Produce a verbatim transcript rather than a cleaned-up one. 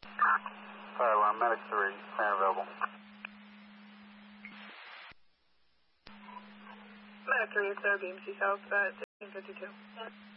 Fire alarm, Medic three, plan available. Medic three, it's uh, B M C South, uh, fifteen fifty-two.